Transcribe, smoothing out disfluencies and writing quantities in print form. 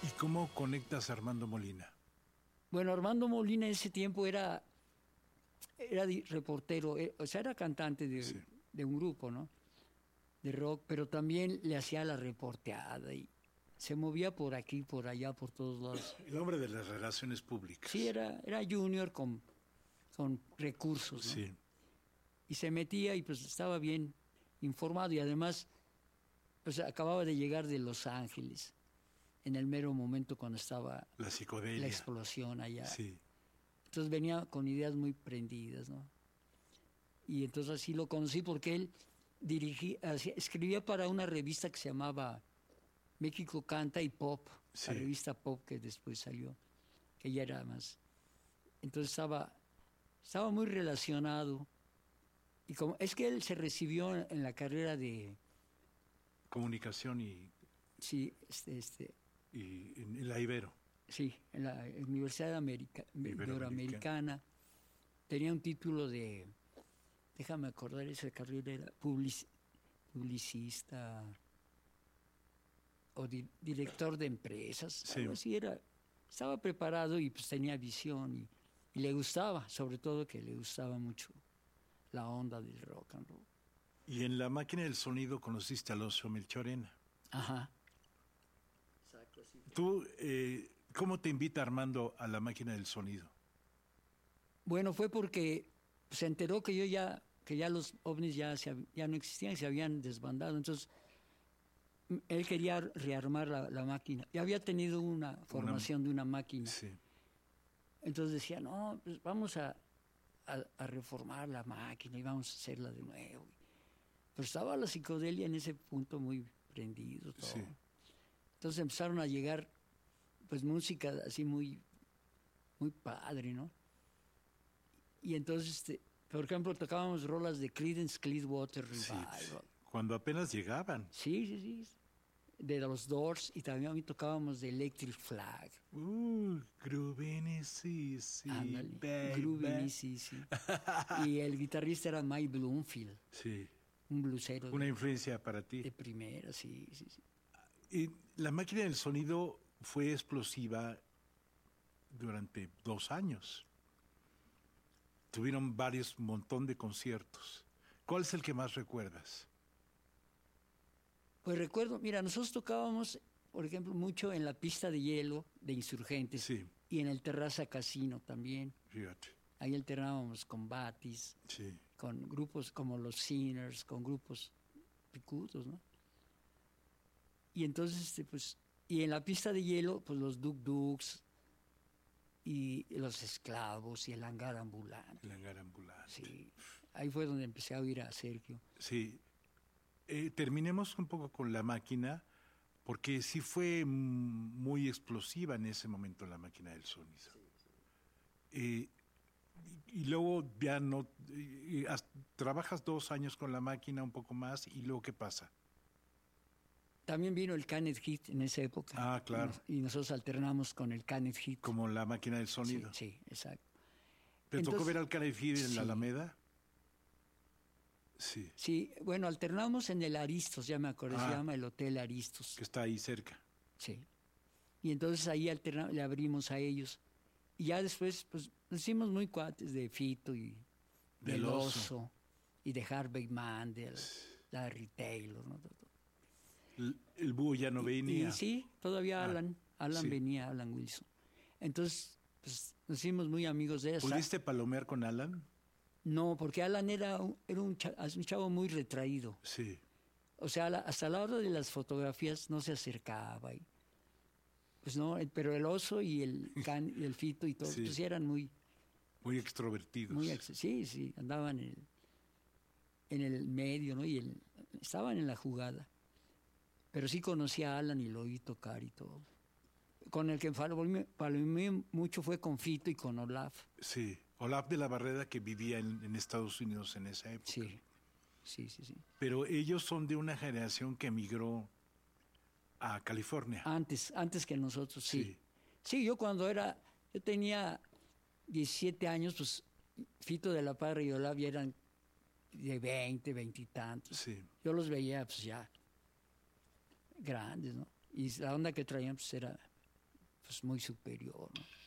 ¿Y cómo conectas a Armando Molina? Bueno, Armando Molina en ese tiempo era reportero, o sea, era cantante Sí. de un grupo, ¿no? De rock, pero también le hacía la reporteada y se movía por aquí, por allá, por todos lados. El hombre de las relaciones públicas. Sí, era junior con recursos, ¿no? Sí. Y se metía y pues estaba bien informado y además pues acababa de llegar de Los Ángeles en el mero momento cuando estaba La psicodelia. la explosión allá. Sí. Entonces venía con ideas muy prendidas, ¿no? Y entonces así lo conocí porque él escribía para una revista que se llamaba México Canta y Pop, Sí. la revista Pop que después salió, que ya era más. Entonces estaba muy relacionado. Y como es que él se recibió en la carrera de Comunicación y sí, en la Ibero. sí, en la Universidad Iberoamericana. Tenía un título de, déjame acordar, esa carrera era publicista o director de empresas, Sí. algo así era. Estaba preparado y pues tenía visión y le gustaba, sobre todo que le gustaba mucho la onda del rock and roll. Y en la máquina del sonido conociste al Oso Melchorena. Ajá. Exacto, sí. ¿Tú cómo te invita Armando a la máquina del sonido? Bueno, fue porque se enteró que ya los ovnis ya no existían, se habían desbandado. Entonces, él quería rearmar la máquina. Ya había tenido una formación de una máquina. Sí. Entonces decía, no, pues vamos a reformar la máquina y vamos a hacerla de nuevo. Pero estaba la psicodelia en ese punto muy prendido todo. Sí. Entonces empezaron a llegar pues música así muy, muy padre, ¿no? Y entonces, por ejemplo, tocábamos rolas de Creedence Clearwater Revival. Sí, cuando apenas llegaban. Sí, sí, sí. De los Doors y también tocábamos de Electric Flag. Groovy, sí, sí. Ándale, Groovy, sí, sí. Y el guitarrista era Mike Bloomfield. Sí. Un blusero. Una influencia para ti. De primera, sí, sí, sí. Y la máquina del sonido fue explosiva durante 2 años. Tuvieron montón de conciertos. ¿Cuál es el que más recuerdas? Pues recuerdo, mira, nosotros tocábamos, por ejemplo, mucho en la pista de hielo de Insurgentes. Sí. Y en el Terraza Casino también. Fíjate. Ahí alternábamos con Batis, Sí. con grupos como los Sinners, con grupos picudos, ¿no? Y entonces, pues, y en la pista de hielo, pues los Duk Duks y los Esclavos y el Hangar Ambulante. El Hangar Ambulante. Sí, ahí fue donde empecé a oír a Sergio. Sí. Terminemos un poco con la máquina, porque sí fue muy explosiva en ese momento la máquina del sonido. Sí. Y luego ya no... trabajas 2 años con la máquina, un poco más, y luego ¿qué pasa? También vino el Canet Hit en esa época. Ah, claro. Y nosotros alternamos con el Canet Hit. Como la máquina del sonido. Sí, sí, exacto. ¿Te tocó ver al Canet Hit en la Alameda? Sí. Sí, bueno, alternamos en el Aristos, ya me acuerdo, se llama el Hotel Aristos. Que está ahí cerca. Sí. Y entonces ahí le abrimos a ellos. Y ya después, pues, nos hicimos muy cuates de Fito y del Oso y de Harvey Mandel, Larry Taylor, ¿no? El búho ya no venía. Y sí, todavía Alan sí. Venía, Alan Wilson. Entonces, pues, nos hicimos muy amigos de eso. ¿Pudiste palomear con Alan? No, porque Alan era un chavo muy retraído. Sí. O sea, hasta la hora de las fotografías no se acercaba. Pues no, pero el Oso y el Fito y todo, sí. Pues eran muy extrovertidos. Sí, andaban en el medio, ¿no? Y estaban en la jugada. Pero sí conocí a Alan y lo oí tocar y todo. Con el que palomeé mucho fue con Fito y con Olaf. Sí, Olaf de la Barrera, que vivía en Estados Unidos en esa época. Sí. Pero ellos son de una generación que emigró a California. Antes que nosotros, sí. Sí, yo tenía 17 años, pues Fito de la Parra y Olaf ya eran de 20 y tantos. Sí. Yo los veía pues ya grandes, ¿no? Y la onda que traían pues era pues muy superior, ¿no?